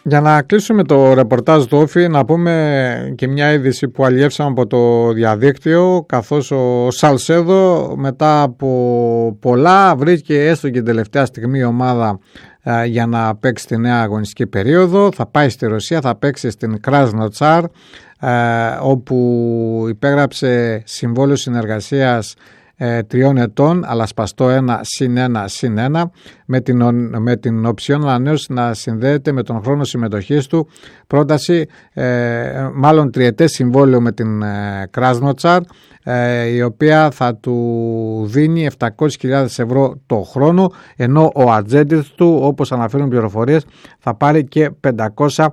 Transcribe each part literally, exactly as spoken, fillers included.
Για να κλείσουμε το ρεπορτάζ του Όφη, να πούμε και μια είδηση που αλλιεύσαμε από το διαδίκτυο, καθώς ο Σαλσέδο μετά από πολλά βρήκε έστω και την τελευταία στιγμή η ομάδα ε, για να παίξει τη νέα αγωνιστική περίοδο. Θα πάει στη Ρωσία, θα παίξει στην Κράσνοτζαρ, ε, όπου υπέγραψε συμβόλαιο συνεργασίας Ε, τριών ετών, αλλά σπαστό ένα συν ένα συν ένα, με την, με την οψιόν ανανέωση να συνδέεται με τον χρόνο συμμετοχής του. Πρόταση, ε, μάλλον τριετές συμβόλαιο με την ε, Κράσνοτζαρ, ε, η οποία θα του δίνει επτακόσιες χιλιάδες ευρώ το χρόνο, ενώ ο ατζέντης του, όπως αναφέρουν πληροφορίες, θα πάρει και πεντακόσιες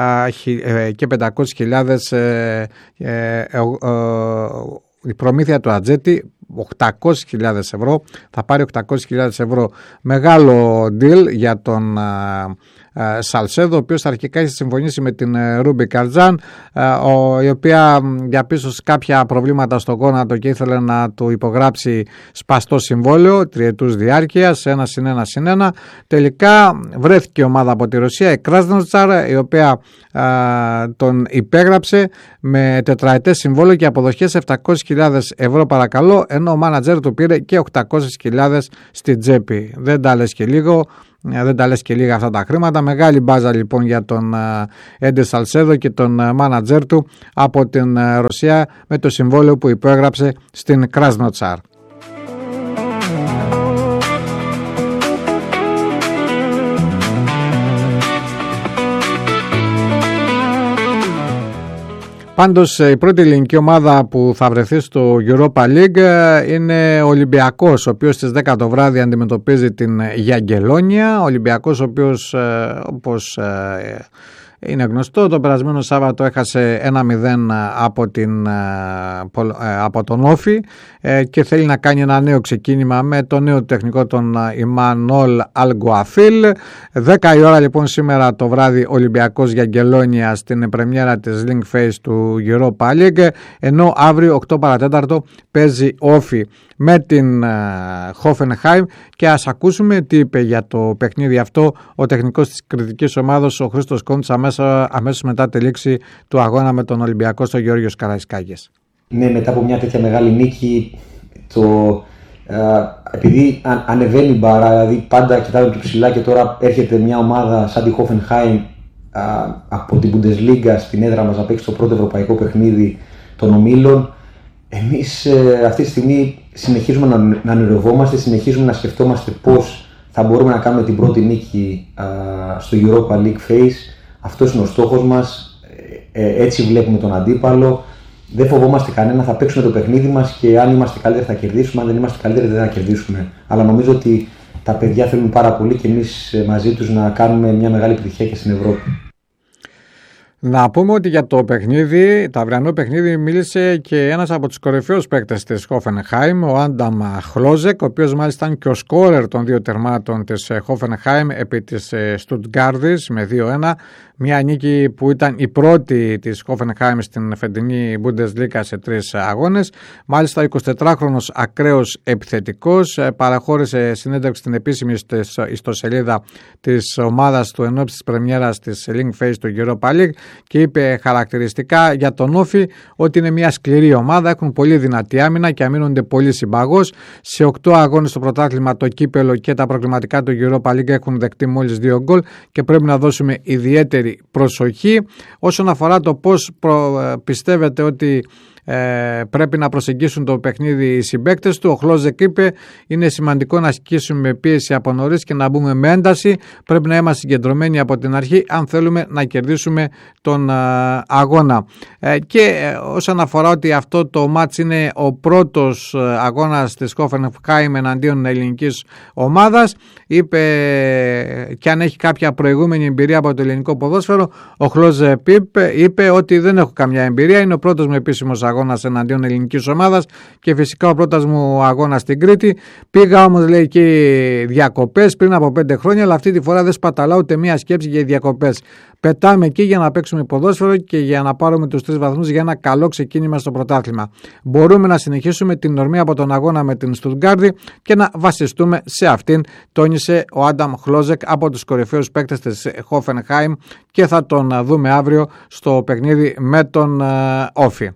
χιλιάδες ε, ε, ε, ε, η προμήθεια του ατζέτη οκτακόσιες χιλιάδες ευρώ, θα πάρει οκτακόσιες χιλιάδες ευρώ. Μεγάλο deal για τον Σαλσέδο, ο οποίος αρχικά είχε συμφωνήσει με την Ρούμπι Καρτζάν, η οποία διαπίστωσε κάποια προβλήματα στο γόνατο και ήθελε να του υπογράψει σπαστό συμβόλαιο τριετούς διάρκειας, ένα συν ένα συν ένα. Τελικά βρέθηκε η ομάδα από τη Ρωσία, η Κράσνοτζαρ, η οποία α, τον υπέγραψε με τετραετές συμβόλαιο και αποδοχές επτακόσιες χιλιάδες ευρώ παρακαλώ, ενώ ο μάνατζερ του πήρε και οκτακόσιες χιλιάδες στην τσέπη. Δεν τα λες και λίγο. Δεν τα λες και λίγα αυτά τα χρήματα. Μεγάλη μπάζα λοιπόν για τον Έντε Σαλσέδο και τον μάνατζερ του από την Ρωσία με το συμβόλαιο που υπέγραψε στην Κράσνοτζαρ. Πάντως η πρώτη ελληνική ομάδα που θα βρεθεί στο Europa League είναι ο Ολυμπιακός, ο οποίος στις δέκα το βράδυ αντιμετωπίζει την Γιαγκελόνια. Ο Ολυμπιακός, ο οποίος όπως είναι γνωστό, το περασμένο Σάββατο έχασε ένα μηδέν από, την, από τον Όφη και θέλει να κάνει ένα νέο ξεκίνημα με το νέο τεχνικό τον Ιμανόλ Αλγκουαφίλ. δέκα η ώρα λοιπόν σήμερα το βράδυ Ολυμπιακός Γιαγκελόνια στην πρεμιέρα της Link Phase του Europa League, ενώ αύριο οκτώ παρά τέταρτο παίζει Όφη με την Hoffenheim και ας ακούσουμε τι είπε για το παιχνίδι αυτό ο τεχνικός της κριτικής ομάδος, ο Χρήστος Κόντς, αμέσως, αμέσως μετά τη λήξη του αγώνα με τον Ολυμπιακό στο Γεώργιος Καραϊσκάκης. Ναι, μετά από μια τέτοια μεγάλη νίκη, το, ε, επειδή αν, ανεβαίνει η μπάρα, δηλαδή πάντα κοιτάμε πιο ψηλά και τώρα έρχεται μια ομάδα σαν τη Hoffenheim ε, από την Bundesliga στην έδρα μας να παίξει το πρώτο ευρωπαϊκό παιχνίδι των ομίλων. Εμείς ε, αυτή τη στιγμή συνεχίζουμε να, να ονειρευόμαστε, συνεχίζουμε να σκεφτόμαστε πώς θα μπορούμε να κάνουμε την πρώτη νίκη α, στο Europa League Phase. Αυτός είναι ο στόχος μας, ε, ε, έτσι βλέπουμε τον αντίπαλο. Δεν φοβόμαστε κανένα, θα παίξουμε το παιχνίδι μας και αν είμαστε καλύτεροι θα κερδίσουμε, αν δεν είμαστε καλύτεροι δεν θα κερδίσουμε. Αλλά νομίζω ότι τα παιδιά θέλουν πάρα πολύ και εμείς μαζί τους να κάνουμε μια μεγάλη επιτυχία και στην Ευρώπη. Να πούμε ότι για το παιχνίδι, το αυριανό παιχνίδι, μίλησε και ένας από τους κορυφαίους παίκτες της Hoffenheim, ο Άνταμ Χλόζεκ, ο οποίος μάλιστα ήταν και ο σκόρερ των δύο τερμάτων της Hoffenheim επί της Στουτγκάρδης με δύο ένα. Μια νίκη που ήταν η πρώτη της Hoffenheim στην φετινή Bundesliga σε τρεις αγώνες. Μάλιστα, εικοσιτετράχρονος ακραίος επιθετικός παραχώρησε συνέντευξη στην επίσημη ιστοσελίδα της ομάδας του ενόψει της πρεμιέρας της Link Phase του Europa League και είπε χαρακτηριστικά για τον Όφη ότι είναι μια σκληρή ομάδα, έχουν πολύ δυνατή άμυνα και αμήνονται πολύ συμπαγώς. Σε οκτώ αγώνες στο πρωτάθλημα, το κύπελο και τα προκριματικά του Europa League έχουν δεκτεί μόλις δύο γκολ και πρέπει να δώσουμε ιδιαίτερη προσοχή. Όσον αφορά το πώς προ, πιστεύετε ότι ε, πρέπει να προσεγγίσουν το παιχνίδι οι συμπαίκτες του, ο Χλόζεκ είπε είναι σημαντικό να ασκήσουμε πίεση από νωρίς και να μπούμε με ένταση. Πρέπει να είμαστε συγκεντρωμένοι από την αρχή αν θέλουμε να κερδίσουμε τον ε, αγώνα. Ε, και ε, όσον αφορά ότι αυτό το μάτς είναι ο πρώτος ε, αγώνας της Hoffenheim εναντίον ελληνικής ομάδας, είπε ε, και αν έχει κάποια προηγούμενη εμπειρία από το ελληνικό ποδόσφαιρο, ο Χλόζεκ είπε, είπε ότι δεν έχω καμιά εμπειρία, είναι ο πρώτος μου επίσημος αγώνας αγώνας εναντίον ελληνικής ομάδας και φυσικά ο πρώτος μου αγώνας στην Κρήτη. Πήγα όμως, λέει, εκεί διακοπές πριν από πέντε χρόνια, αλλά αυτή τη φορά δεν σπαταλάω ούτε μία σκέψη για διακοπές. Πετάμε εκεί για να παίξουμε ποδόσφαιρο και για να πάρουμε τους τρεις βαθμούς για ένα καλό ξεκίνημα στο πρωτάθλημα. Μπορούμε να συνεχίσουμε την ορμή από τον αγώνα με την Στουτγκάρδη και να βασιστούμε σε αυτήν, τόνισε ο Άνταμ Χλόζεκ από τους κορυφαίους παίκτες της Hoffenheim και θα τον δούμε αύριο στο παιχνίδι με τον Όφη.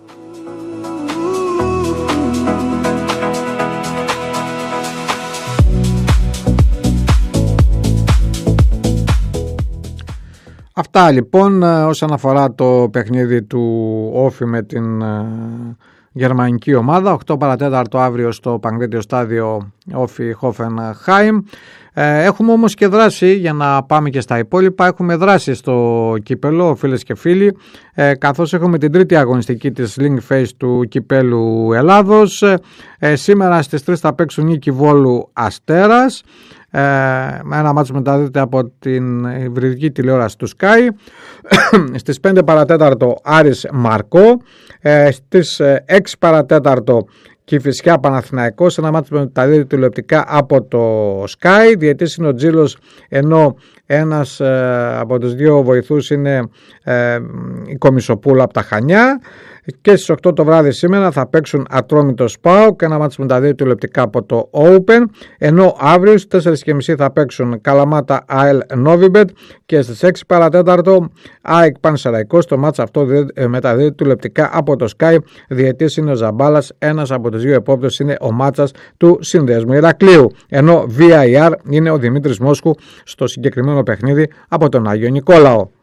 Αυτά λοιπόν όσον αφορά το παιχνίδι του Όφη με την γερμανική ομάδα. οκτώ παρατέταρτο αύριο στο Παγκρίτιο Στάδιο Όφη Hoffenheim. Έχουμε όμως και δράση, για να πάμε και στα υπόλοιπα. Έχουμε δράση στο κύπελο, φίλες και φίλοι, καθώς έχουμε την τρίτη αγωνιστική της Link Phase του κυπέλου Ελλάδος. Σήμερα στις τρεις θα παίξουν Νίκη Βόλου Αστέρας. Ένα μάτσο μεταδίδεται από την υβριδική τηλεόραση του Sky. Στις πέντε παρατέταρτο Άρης Μαρκό. Στις έξι παρατέταρτο Κηφισιά Παναθηναϊκός, ένα μάτσο μεταδίδεται τηλεοπτικά από το Sky. Διαιτής είναι ο Τζίλος, ενώ ένας ε, από τους δύο βοηθούς είναι ε, η Κομισοπούλα από τα Χανιά. Και στις οκτώ το βράδυ σήμερα θα παίξουν Ατρόμητος ΠΑΟΚ, ένα μάτσο μεταδίδεται τηλεοπτικά από το Open, ενώ αύριο στις τέσσερις και μισή θα παίξουν Καλαμάτα ΑΕΛ Νόβιμπετ και στις έξι παρατέταρτο ΑΕΚ Πανσεραϊκός. Το μάτσο αυτό μεταδίδεται τηλεοπτικά από το Sky. Διαιτής είναι ο Ζαμπάλας, ένας από τους δύο επόπτες είναι ο Μάτσας του Συνδέσμου Ηρακλείου, ενώ βι άι αρ είναι ο Δημήτρης Μόσχου στο συγκεκριμένο παιχνίδι από τον Άγιο Νικόλαο.